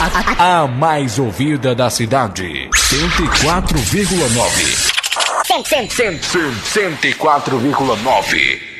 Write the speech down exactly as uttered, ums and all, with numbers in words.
A mais ouvida da cidade. cento e quatro vírgula nove. cento e quatro vírgula nove.